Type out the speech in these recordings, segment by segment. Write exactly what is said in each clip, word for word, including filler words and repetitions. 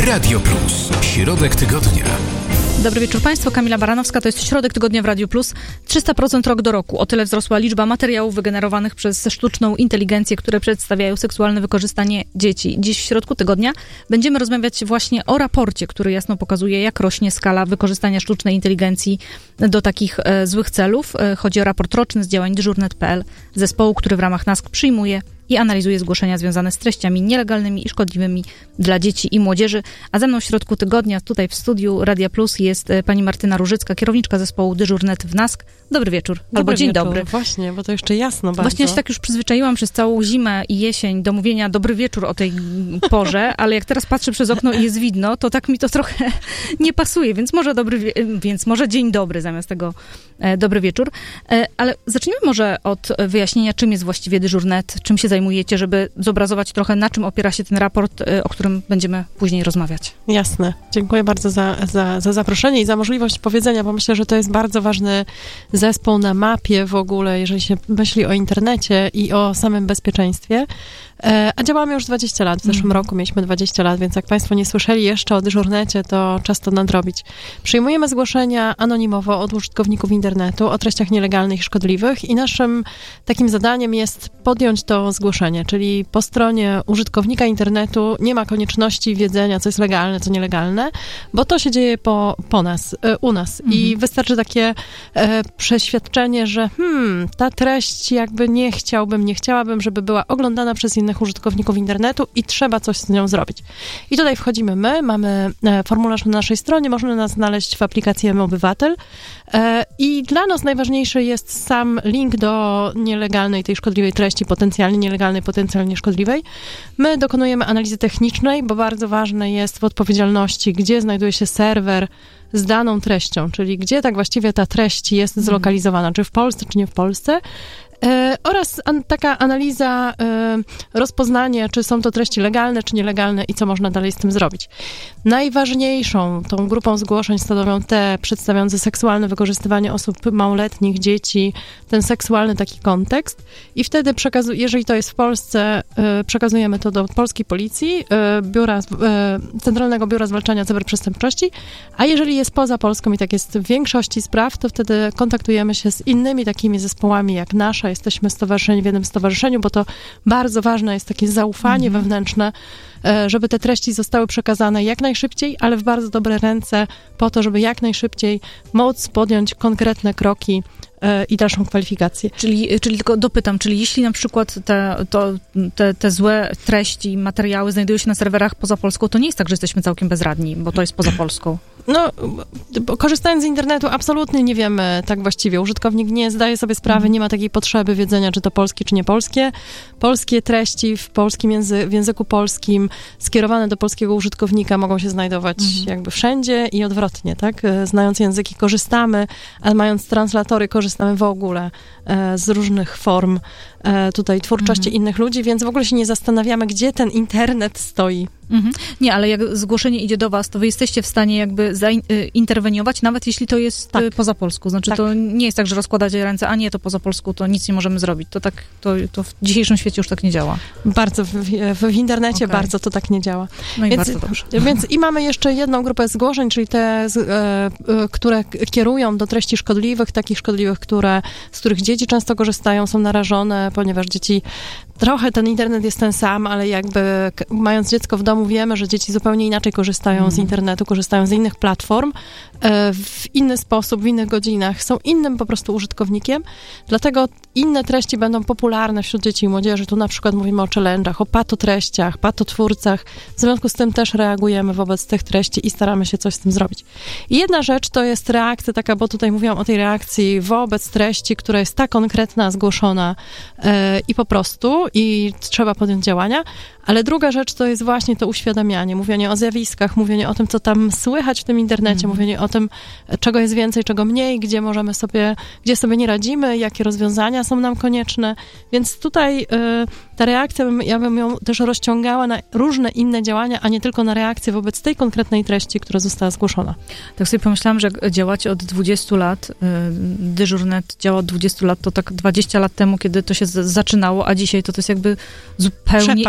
Radio Plus. Środek tygodnia. Dobry wieczór Państwu, Kamila Baranowska, to jest Środek Tygodnia w Radiu Plus. trzysta procent rok do roku. O tyle wzrosła liczba materiałów wygenerowanych przez sztuczną inteligencję, które przedstawiają seksualne wykorzystanie dzieci. Dziś w Środku Tygodnia będziemy rozmawiać właśnie o raporcie, który jasno pokazuje, jak rośnie skala wykorzystania sztucznej inteligencji do takich e, złych celów. E, chodzi o raport roczny z działań dyżurnet kropka p l, zespołu, który w ramach nask przyjmuje i analizuje zgłoszenia związane z treściami nielegalnymi i szkodliwymi dla dzieci i młodzieży. A ze mną w Środku Tygodnia, tutaj w studiu Radia Plus, jest pani Martyna Różycka, kierowniczka zespołu dyżurnet w nask. Dobry wieczór, dobry albo dzień wieczór. dobry. Właśnie, bo to jeszcze jasno bardzo. Właśnie ja się tak już przyzwyczaiłam przez całą zimę i jesień do mówienia dobry wieczór o tej porze, ale jak teraz patrzę przez okno i jest widno, to tak mi to trochę nie pasuje, więc może dobry, wie- więc może dzień dobry zamiast tego e, dobry wieczór. E, ale zacznijmy może od wyjaśnienia, czym jest właściwie dyżurnet, czym się zajmujecie, żeby zobrazować trochę, na czym opiera się ten raport, e, o którym będziemy później rozmawiać. Jasne. Dziękuję bardzo za, za, za zaproszenie i za możliwość powiedzenia, bo myślę, że to jest bardzo ważny zespół na mapie w ogóle, jeżeli się myśli o internecie i o samym bezpieczeństwie. E, a działamy już dwadzieścia lat. W zeszłym mm. roku mieliśmy dwadzieścia lat, więc jak Państwo nie słyszeli jeszcze o dyżurnecie, to czas to nadrobić. Przyjmujemy zgłoszenia anonimowo od użytkowników internetu o treściach nielegalnych i szkodliwych i naszym takim zadaniem jest podjąć to zgłoszenie, czyli po stronie użytkownika internetu nie ma konieczności wiedzenia, co jest legalne, co nielegalne, bo to się dzieje po, po nas, u nas mm. i wystarczy takie e, przeświadczenie, że hmm, ta treść jakby nie chciałbym, nie chciałabym, żeby była oglądana przez innych użytkowników internetu i trzeba coś z nią zrobić. I tutaj wchodzimy my, mamy formularz na naszej stronie, można nas znaleźć w aplikacji M-Obywatel i dla nas najważniejszy jest sam link do nielegalnej, tej szkodliwej treści, potencjalnie nielegalnej, potencjalnie szkodliwej. My dokonujemy analizy technicznej, bo bardzo ważne jest w odpowiedzialności, gdzie znajduje się serwer z daną treścią, czyli gdzie tak właściwie ta treść jest zlokalizowana, czy w Polsce, czy nie w Polsce. E, oraz an, taka analiza, e, rozpoznanie, czy są to treści legalne, czy nielegalne i co można dalej z tym zrobić. Najważniejszą tą grupą zgłoszeń stanowią te przedstawiające seksualne wykorzystywanie osób małoletnich, dzieci, ten seksualny taki kontekst i wtedy, przekazu- jeżeli to jest w Polsce, e, przekazujemy to do polskiej policji, e, biura, e, Centralnego Biura Zwalczania Cyberprzestępczości, a jeżeli jest poza Polską i tak jest w większości spraw, to wtedy kontaktujemy się z innymi takimi zespołami jak nasza. Jesteśmy stowarzyszeni w jednym stowarzyszeniu, bo to bardzo ważne jest takie zaufanie mm. wewnętrzne, żeby te treści zostały przekazane jak najszybciej, ale w bardzo dobre ręce po to, żeby jak najszybciej móc podjąć konkretne kroki i dalszą kwalifikację. Czyli, czyli tylko dopytam, czyli jeśli na przykład te, to, te, te złe treści, materiały znajdują się na serwerach poza Polską, to nie jest tak, że jesteśmy całkiem bezradni, bo to jest poza Polską. No, bo korzystając z internetu, absolutnie nie wiemy tak właściwie. Użytkownik nie zdaje sobie sprawy, mm. nie ma takiej potrzeby wiedzenia, czy to polskie, czy nie polskie. Polskie treści w polskim języ- w języku polskim skierowane do polskiego użytkownika mogą się znajdować mm. jakby wszędzie i odwrotnie, tak? Znając języki korzystamy, a mając translatory korzystamy w ogóle e, z różnych form e, tutaj twórczości mm. innych ludzi, więc w ogóle się nie zastanawiamy, gdzie ten internet stoi. Mhm. Nie, ale jak zgłoszenie idzie do was, to wy jesteście w stanie jakby zainterweniować, nawet jeśli to jest tak. poza Polską. Znaczy tak. to nie jest tak, że rozkładacie ręce, a nie, to poza Polską, to nic nie możemy zrobić. To tak, to, to w dzisiejszym świecie już tak nie działa. Bardzo, w, w, w internecie okay. bardzo to tak nie działa. No i więc, bardzo dobrze. Więc i mamy jeszcze jedną grupę zgłoszeń, czyli te, z, e, które kierują do treści szkodliwych, takich szkodliwych, które, z których dzieci często korzystają, są narażone, ponieważ dzieci, trochę ten internet jest ten sam, ale jakby mając dziecko w domu, wiemy, że dzieci zupełnie inaczej korzystają mm. z internetu, korzystają z innych platform, w inny sposób, w innych godzinach, są innym po prostu użytkownikiem, dlatego inne treści będą popularne wśród dzieci i młodzieży. Tu na przykład mówimy o challenge'ach, o patotreściach, patotwórcach. W związku z tym też reagujemy wobec tych treści i staramy się coś z tym zrobić. I jedna rzecz to jest reakcja taka, bo tutaj mówiłam o tej reakcji wobec treści, która jest tak konkretna, zgłoszona yy, i po prostu i trzeba podjąć działania, ale druga rzecz to jest właśnie to uświadamianie, mówienie o zjawiskach, mówienie o tym, co tam słychać w tym internecie, mm. mówienie o tym, czego jest więcej, czego mniej, gdzie możemy sobie, gdzie sobie nie radzimy, jakie rozwiązania są nam konieczne, więc tutaj y, ta reakcja, ja bym ją też rozciągała na różne inne działania, a nie tylko na reakcję wobec tej konkretnej treści, która została zgłoszona. Tak sobie pomyślałam, że działacie od dwudziestu lat, y, dyżurnet działa od dwudziestu lat, to tak dwadzieścia lat temu, kiedy to się z- zaczynało, a dzisiaj to to jest jakby zupełnie Przepaść. inny świat.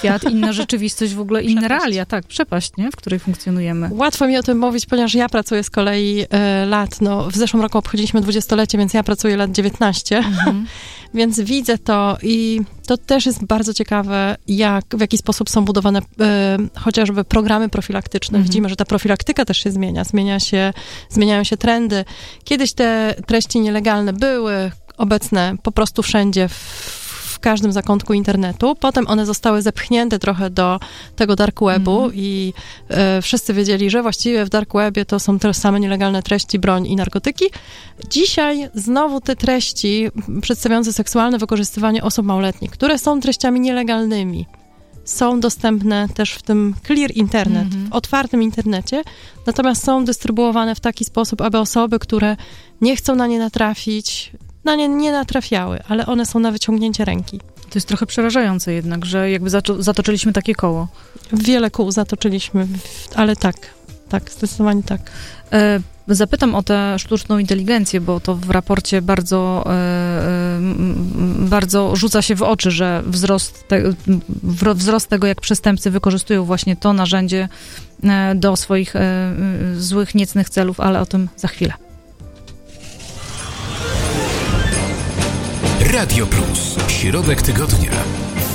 świat, inna rzeczywistość, w ogóle inne Przepaść. realia, tak, przepaść, nie? W której funkcjonujemy. Łatwo mi o tym mówić, ponieważ ja pracuję z kolei e, lat, no w zeszłym roku obchodziliśmy dwudziestolecie, więc ja pracuję lat dziewiętnaście, mhm. więc widzę to i to też jest bardzo ciekawe, jak, w jaki sposób są budowane e, chociażby programy profilaktyczne. Mhm. Widzimy, że ta profilaktyka też się zmienia, zmienia się, zmieniają się trendy. Kiedyś te treści nielegalne były obecne po prostu wszędzie, w, w każdym zakątku internetu. Potem one zostały zepchnięte trochę do tego dark webu mm. i e, wszyscy wiedzieli, że właściwie w dark webie to są te same nielegalne treści, broń i narkotyki. Dzisiaj znowu te treści przedstawiające seksualne wykorzystywanie osób małoletnich, które są treściami nielegalnymi, są dostępne też w tym clear internet, mm-hmm. w otwartym internecie, natomiast są dystrybuowane w taki sposób, aby osoby, które nie chcą na nie natrafić, na nie nie natrafiały, ale one są na wyciągnięcie ręki. To jest trochę przerażające jednak, że jakby zato- zatoczyliśmy takie koło. Wiele kół zatoczyliśmy, ale tak, tak, zdecydowanie tak. E, zapytam o tę sztuczną inteligencję, bo to w raporcie bardzo, e, e, bardzo rzuca się w oczy, że wzrost, te, wzrost tego, jak przestępcy wykorzystują właśnie to narzędzie e, do swoich e, złych, niecnych celów, ale o tym za chwilę. Radio Plus. Środek tygodnia.